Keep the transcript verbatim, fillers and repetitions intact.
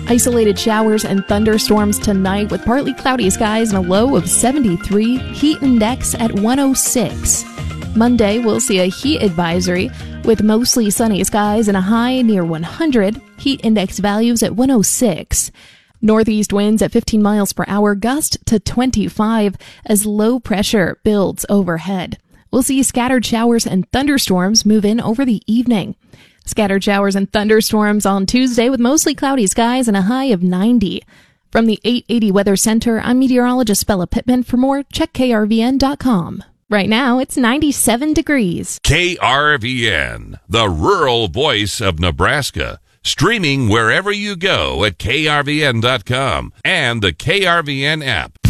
Isolated showers and thunderstorms tonight with partly cloudy skies and a low of seventy-three, heat index at one oh six. Monday, we'll see a heat advisory with mostly sunny skies and a high near one hundred, heat index values at one oh six. Northeast winds at fifteen miles per hour, gust to twenty-five as low pressure builds overhead. We'll see scattered showers and thunderstorms move in over the evening. Scattered showers and thunderstorms on Tuesday with mostly cloudy skies and a high of ninety. From the eight eighty Weather Center, I'm meteorologist Bella Pittman. For more, check K R V N dot com. Right now, it's ninety-seven degrees. K R V N, the rural voice of Nebraska. Streaming wherever you go at K R V N dot com and the K R V N app.